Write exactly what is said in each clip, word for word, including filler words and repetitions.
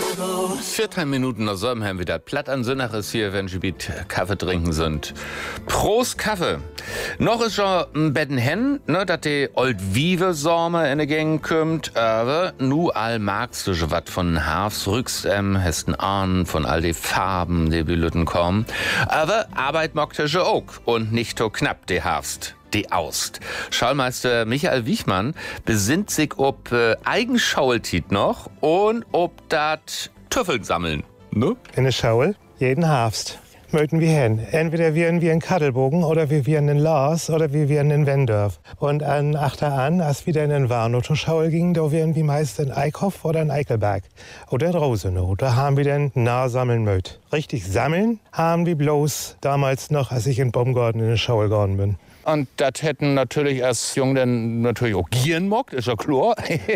vierzehn Minuten nach Sommer haben wir wieder platt an Sünnaches hier, wenn wir Kaffee trinken sind. Prost Kaffee. Noch ist schon ein Betten hen, ne, dass die old Vive Sommer in die Gegend kommt, aber nu all magst du schon wat von Hafs rückst em, hesten Ahnen von all die Farben, die Blüten kommen. Aber Arbeit mockt er schon auch und nicht so knapp die Hafst. Die Aust. Schaulmeister Michael Wichmann besinnt sich ob äh, Eigenschaultit noch und ob dat Tüffeln sammeln. Ne? In der Schaul, jeden Herbst, möchten wir hin. Entweder wir wir in Kadelbogen oder wir wir in Lars oder wir wir in Wendorf. Und an achteran, als wir dann in Warnow zur Schaul gingen, da wären wir meist in Eickhoff oder in Eickelberg oder in Rosenow. Da haben wir dann nah sammeln mögt. Richtig sammeln haben wir bloß damals noch, als ich in Baumgarten in der Schaul gegangen bin. Und das hätten natürlich als Jung dann natürlich auch gieren mockt, ist ja klar.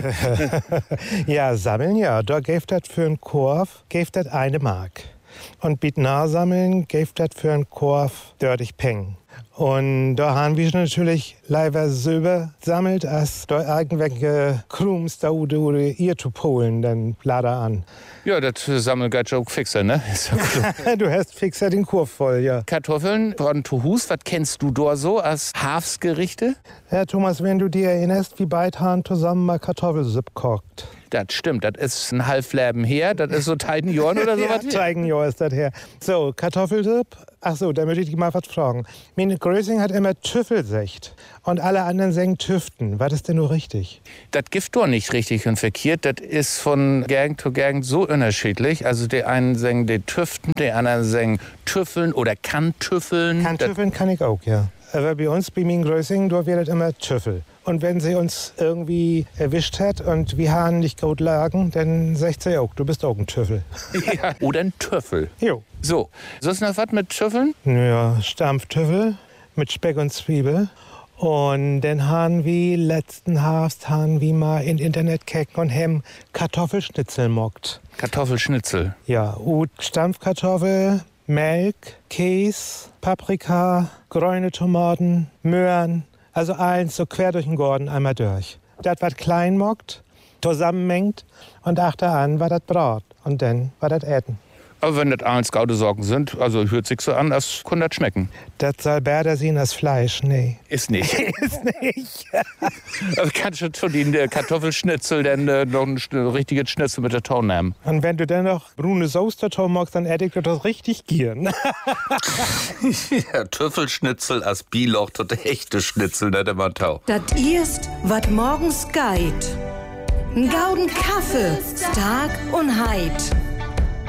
Ja, sammeln, ja. Da gäft das für einen Korf, gäft das eine Mark. Und biet nachsammeln, gäft das für einen Korf dörtig Peng. Und da haben wir natürlich leider Silber sammelt, als da irgendwelche Krums da oder ihr zu Polen dann lader an. Ja, das sammelt geht auch fixer, ne? Ist ja klar. Du hast fixer den Korb voll, ja. Kartoffeln von Tuhus, was kennst du da so als Hafsgerichte? Ja, Thomas, wenn du dir erinnerst, wie beide haben zusammen mal Kartoffelsuppe kocht. Das stimmt, das ist ein Halbleben her, das ist so Teigenjorn oder sowas? Ja, Teigenjorn ist das her. So, Kartoffelsuppe, ach so, da möchte ich dich mal was fragen. Meine Größing hat immer Tüffelsecht und alle anderen sagen Tüften. War das denn nur richtig? Das gibt doch nicht richtig und verkehrt, das ist von Gegend zu Gegend so unterschiedlich. Also die einen sagen die Tüften, die anderen sagen Tüffeln oder kann Tüffeln. Kann Tüffeln kann ich auch, ja. Aber bei uns, bei meinen Größingen, da wird das immer Tüffel. Und wenn sie uns irgendwie erwischt hat und wir haben nicht gut lagen, dann sagt sie auch, du bist auch ein Tüffel. Ja, oder ein Tüffel. Jo. So, so ist noch was mit Tüffeln? Ja, Stampftüffel mit Speck und Zwiebel. Und dann haben wir letzten Herbst haben wir mal in Internet geguckt und haben Kartoffelschnitzel mockt. Kartoffelschnitzel? Ja, und Stampfkartoffel, Melk, Käse, Paprika, grüne Tomaten, Möhren. Also eins so quer durch den Gordon einmal durch. Das, was klein mockt, zusammenmengt und achteran war das Brot. Und dann war das Äten. Aber wenn das alles gute Sorgen sind, also hört sich so an, als könnte das schmecken. Das soll besser sein als Fleisch, nee. Ist nicht. Ist nicht. Also kannst du schon den Kartoffelschnitzel dann äh, noch ein richtiges Schnitzel mit der Ton nehmen. Und wenn du dann noch braune Soße dazu magst, dann hätte ich das richtig gieren. Ja, Tüffelschnitzel als Biloch, das echte Schnitzel, nicht immer Tau. Das erst, wat morgens geht. N gauden Kaffee, Tag und Heid.